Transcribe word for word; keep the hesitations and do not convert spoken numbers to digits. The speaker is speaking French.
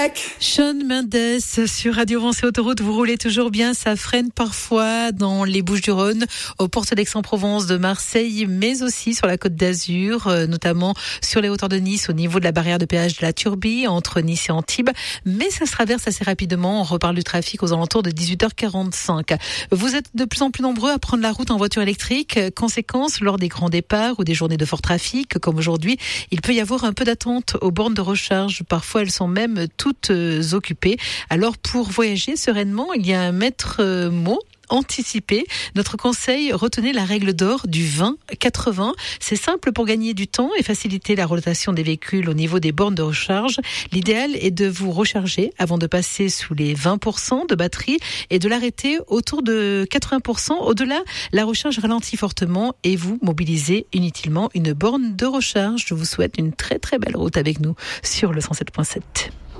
Shawn Mendes sur Radio Vence et Autoroute. Vous roulez toujours bien, ça freine parfois dans les Bouches-du-Rhône, aux portes d'Aix-en-Provence, de Marseille, mais aussi sur la Côte d'Azur, notamment sur les hauteurs de Nice, au niveau de la barrière de péage de la Turbie, entre Nice et Antibes. Mais ça se traverse assez rapidement. On reparle du trafic aux alentours de dix-huit heures quarante-cinq. Vous êtes de plus en plus nombreux à prendre la route en voiture électrique. Conséquence, lors des grands départs ou des journées de fort trafic, comme aujourd'hui, il peut y avoir un peu d'attente aux bornes de recharge. Parfois, elles sont même toutes occupées. Alors, pour voyager sereinement, il y a un maître mot anticiper. Notre conseil, retenez la règle d'or du vingt quatre-vingts. C'est simple pour gagner du temps et faciliter la rotation des véhicules au niveau des bornes de recharge. L'idéal est de vous recharger avant de passer sous les vingt pour cent de batterie et de l'arrêter autour de quatre-vingts pour cent. Au-delà, la recharge ralentit fortement et vous mobilisez inutilement une borne de recharge. Je vous souhaite une très très belle route avec nous sur le cent sept point sept.